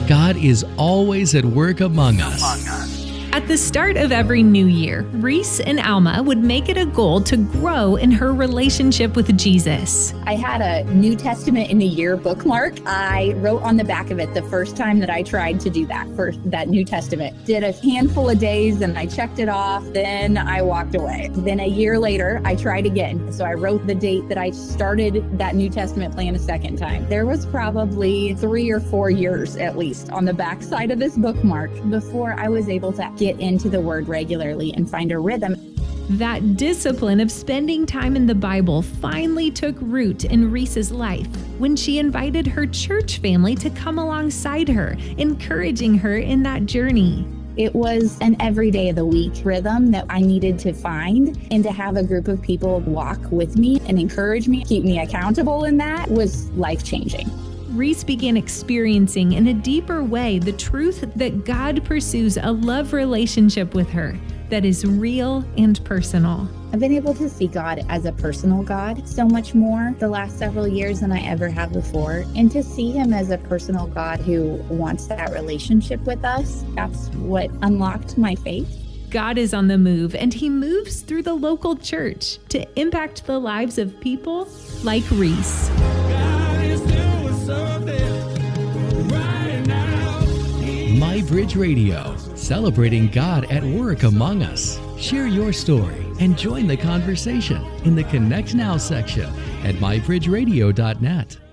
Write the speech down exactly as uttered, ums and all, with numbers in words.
God is always at work among us. At the start of every new year, Reese and Alma would make it a goal to grow in her relationship with Jesus. I had a New Testament in a year bookmark. I wrote on the back of it the first time that I tried to do that, for that New Testament. Did a handful of days and I checked it off. Then I walked away. Then a year later, I tried again. So I wrote the date that I started that New Testament plan a second time. There was probably three or four years at least on the back side of this bookmark before I was able to get into the Word regularly and find a rhythm. That discipline of spending time in the Bible finally took root in Reese's life when she invited her church family to come alongside her, encouraging her in that journey. It was an every day of the week rhythm that I needed to find, and to have a group of people walk with me and encourage me, keep me accountable in that was life-changing. Reese began experiencing in a deeper way the truth that God pursues a love relationship with her that is real and personal. I've been able to see God as a personal God so much more the last several years than I ever have before. And to see him as a personal God who wants that relationship with us, that's what unlocked my faith. God is on the move, and he moves through the local church to impact the lives of people like Reese. My Bridge Radio, celebrating God at work among us. Share your story and join the conversation in the Connect Now section at my bridge radio dot net.